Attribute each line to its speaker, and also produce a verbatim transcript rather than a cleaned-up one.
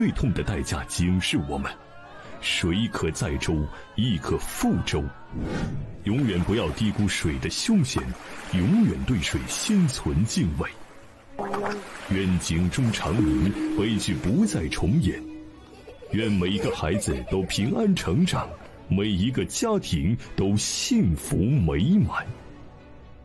Speaker 1: 最痛的代价警示我们：水可载舟，亦可覆舟。永远不要低估水的凶险，永远对水心存敬畏。愿警钟长鸣，悲剧不再重演。愿每一个孩子都平安成长，每一个家庭都幸福美满。